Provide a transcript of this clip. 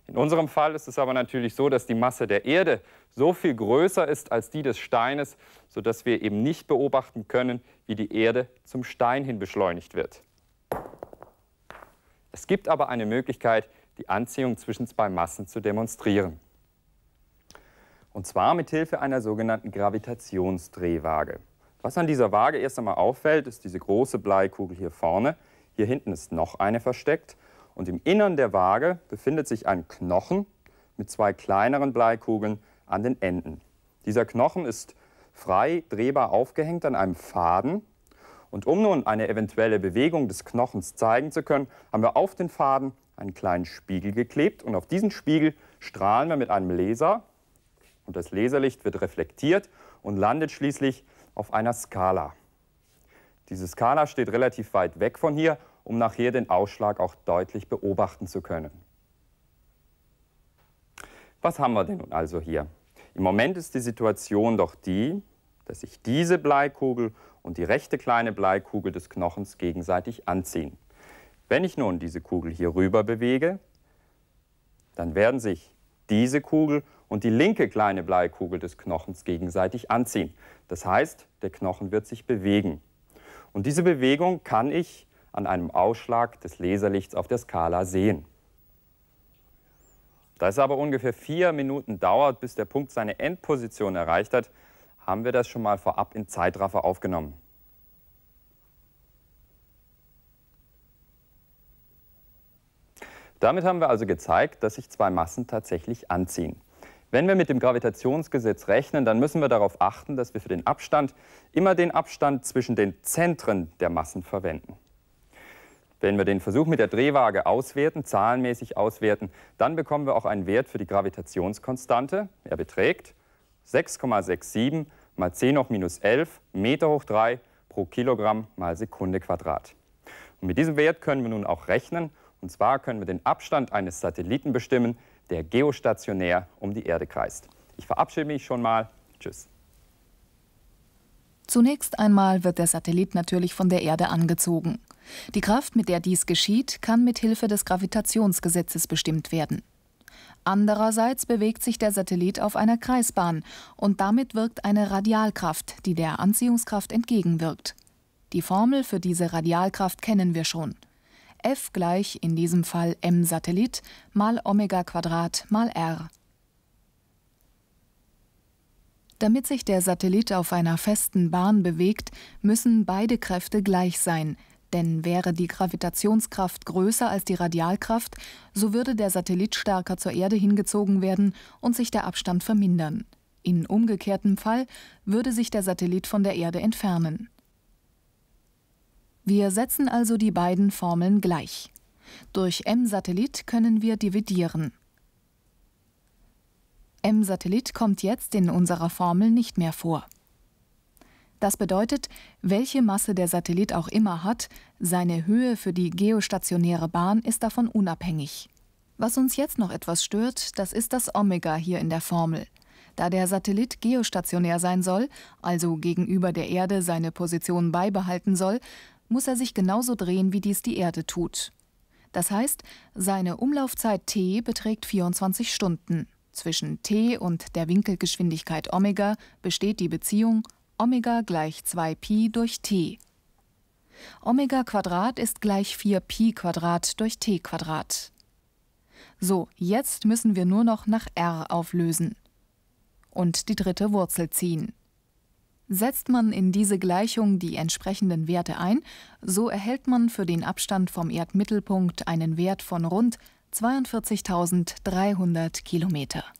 In unserem Fall ist es aber natürlich so, dass die Masse der Erde so viel größer ist als die des Steines, sodass wir eben nicht beobachten können, wie die Erde zum Stein hin beschleunigt wird. Es gibt aber eine Möglichkeit, die Anziehung zwischen zwei Massen zu demonstrieren. Und zwar mit Hilfe einer sogenannten Gravitationsdrehwaage. Was an dieser Waage erst einmal auffällt, ist diese große Bleikugel hier vorne. Hier hinten ist noch eine versteckt. Und im Innern der Waage befindet sich ein Knochen mit zwei kleineren Bleikugeln an den Enden. Dieser Knochen ist frei drehbar aufgehängt an einem Faden. Und um nun eine eventuelle Bewegung des Knochens zeigen zu können, haben wir auf den Faden einen kleinen Spiegel geklebt. Und auf diesen Spiegel strahlen wir mit einem Laser. Und das Laserlicht wird reflektiert und landet schließlich auf einer Skala. Diese Skala steht relativ weit weg von hier, um nachher den Ausschlag auch deutlich beobachten zu können. Was haben wir denn nun also hier? Im Moment ist die Situation doch die, dass sich diese Bleikugel und die rechte kleine Bleikugel des Knochens gegenseitig anziehen. Wenn ich nun diese Kugel hier rüber bewege, dann werden sich diese Kugel und die linke kleine Bleikugel des Knochens gegenseitig anziehen. Das heißt, der Knochen wird sich bewegen. Und diese Bewegung kann ich an einem Ausschlag des Laserlichts auf der Skala sehen. Da es aber ungefähr 4 Minuten dauert, bis der Punkt seine Endposition erreicht hat, haben wir das schon mal vorab in Zeitraffer aufgenommen. Damit haben wir also gezeigt, dass sich zwei Massen tatsächlich anziehen. Wenn wir mit dem Gravitationsgesetz rechnen, dann müssen wir darauf achten, dass wir für den Abstand immer den Abstand zwischen den Zentren der Massen verwenden. Wenn wir den Versuch mit der Drehwaage auswerten, zahlenmäßig auswerten, dann bekommen wir auch einen Wert für die Gravitationskonstante. Er beträgt 6,67 mal 10 hoch minus 11 Meter hoch 3 pro Kilogramm mal Sekunde Quadrat. Und mit diesem Wert können wir nun auch rechnen. Und zwar können wir den Abstand eines Satelliten bestimmen, der geostationär um die Erde kreist. Ich verabschiede mich schon mal. Tschüss. Zunächst einmal wird der Satellit natürlich von der Erde angezogen. Die Kraft, mit der dies geschieht, kann mit Hilfe des Gravitationsgesetzes bestimmt werden. Andererseits bewegt sich der Satellit auf einer Kreisbahn und damit wirkt eine Radialkraft, die der Anziehungskraft entgegenwirkt. Die Formel für diese Radialkraft kennen wir schon. F gleich in diesem Fall m Satellit mal Omega Quadrat mal r. Damit sich der Satellit auf einer festen Bahn bewegt, müssen beide Kräfte gleich sein. Denn wäre die Gravitationskraft größer als die Radialkraft, so würde der Satellit stärker zur Erde hingezogen werden und sich der Abstand vermindern. In umgekehrtem Fall würde sich der Satellit von der Erde entfernen. Wir setzen also die beiden Formeln gleich. Durch m-Satellit können wir dividieren. M-Satellit kommt jetzt in unserer Formel nicht mehr vor. Das bedeutet, welche Masse der Satellit auch immer hat, seine Höhe für die geostationäre Bahn ist davon unabhängig. Was uns jetzt noch etwas stört, das ist das Omega hier in der Formel. Da der Satellit geostationär sein soll, also gegenüber der Erde seine Position beibehalten soll, muss er sich genauso drehen, wie dies die Erde tut. Das heißt, seine Umlaufzeit t beträgt 24 Stunden. Zwischen t und der Winkelgeschwindigkeit Omega besteht die Beziehung Omega gleich 2π durch t. Omega Quadrat ist gleich 4π Quadrat durch t Quadrat. So, jetzt müssen wir nur noch nach r auflösen und die dritte Wurzel ziehen. Setzt man in diese Gleichung die entsprechenden Werte ein, so erhält man für den Abstand vom Erdmittelpunkt einen Wert von rund 42.300 Kilometer.